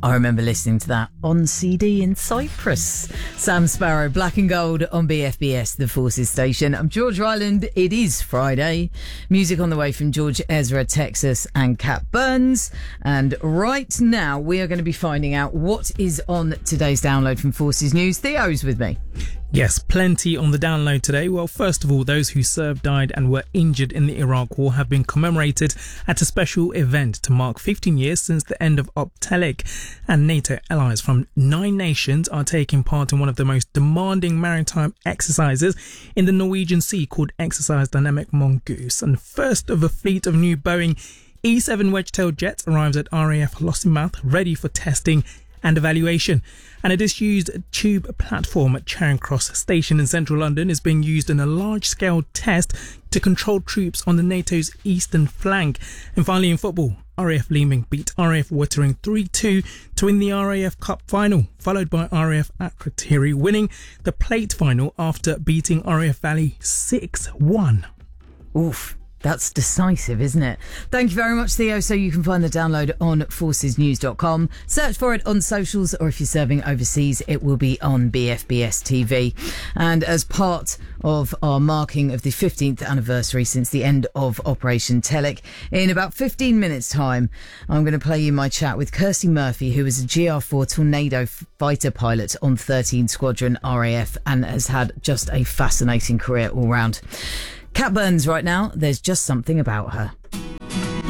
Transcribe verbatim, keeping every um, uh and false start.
I remember listening to that on C D in Cyprus. Sam Sparrow, Black and Gold on B F B S, the Forces station. I'm George Ryland. It is Friday. Music on the way from George Ezra, Texas, and Cat Burns. And right now, we are going to be finding out what is on today's download from Forces News. Theo's with me. Yes, plenty on the download today. Well, first of all, those who served, died and were injured in the Iraq War have been commemorated at a special event to mark fifteen years since the end of Op Telig. And NATO allies from nine nations are taking part in one of the most demanding maritime exercises in the Norwegian Sea called Exercise Dynamic Mongoose. And first of a fleet of new Boeing E seven Wedgetail jets arrives at R A F Lossiemouth, ready for testing and evaluation. And a disused tube platform at Charing Cross Station in central London is being used in a large-scale test to control troops on the NATO's eastern flank. And finally in football, R A F Leeming beat R A F Wittering three two to win the R A F Cup final, followed by R A F Akrotiri winning the plate final after beating R A F Valley six one. Oof. That's decisive, isn't it? Thank you very much, Theo. So you can find the download on forces news dot com. Search for it on socials, or if you're serving overseas, it will be on B F B S T V. And as part of our marking of the fifteenth anniversary since the end of Operation Telic, in about fifteen minutes' time, I'm going to play you my chat with Kirsty Murphy, who is a G R four Tornado fighter pilot on thirteen Squadron R A F and has had just a fascinating career all round. Cat Burns right now, there's just something about her.